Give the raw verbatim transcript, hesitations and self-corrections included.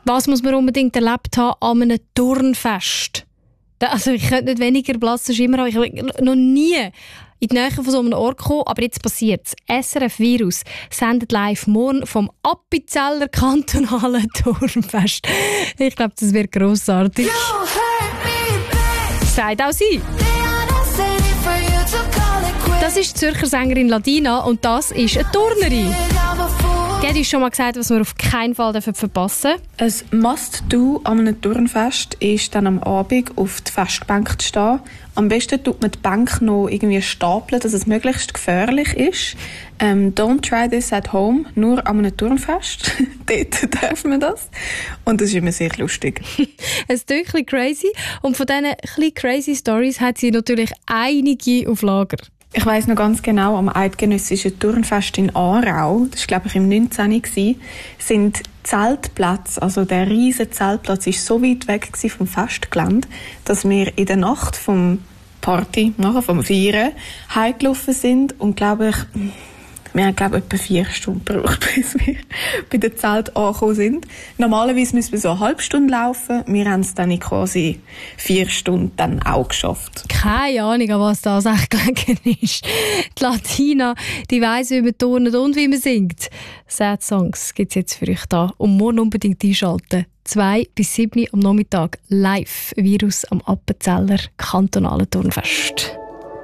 Was muss man unbedingt erlebt haben an einem Turnfest? Also ich könnte nicht weniger Platz zu Schimmer haben. Ich habe noch nie in die Nähe von so einem Ort gekommen, aber jetzt passiert es. S R F Virus sendet live morgen vom Appenzeller kantonalen Turnfest. Ich glaube, das wird grossartig. Sagt auch sie. Das ist die Zürcher Sängerin Ladina und das ist eine Turnerin. Die hat uns schon mal gesagt, was wir auf keinen Fall verpassen dürfen. Ein Must-Do an einem Turnfest ist dann am Abend auf die Festbank zu stehen. Am besten tut man die Bank noch irgendwie stapeln, dass es möglichst gefährlich ist. Ähm, don't try this at home, nur an einem Turnfest. Dort darf man das. Und das ist immer sehr lustig. Ein Stückchen crazy. Und von diesen kleinen crazy Stories hat sie natürlich einige auf Lager. Ich weiss noch ganz genau, am Eidgenössischen Turnfest in Aarau, das war glaube ich im neunzehn, sind Zeltplätze, also der riesige Zeltplatz ist so weit weg vom Festgelände, dass wir in der Nacht vom Party, nachher vom Feiern, heimgelaufen sind und glaube ich, wir haben, glaube ich, etwa vier Stunden gebraucht, bis wir bei dem Zelt angekommen sind. Normalerweise müssen wir so eine halbe Stunde laufen. Wir haben es dann in quasi vier Stunden dann auch geschafft. Keine Ahnung, an was das echt gelegen ist. Die Latina, die weiss, wie man turnt und wie man singt. Sad Songs gibt es jetzt für euch da. Und morgen unbedingt einschalten. zwei bis sieben am Nachmittag live. Virus am Appenzeller kantonalen Turnfest.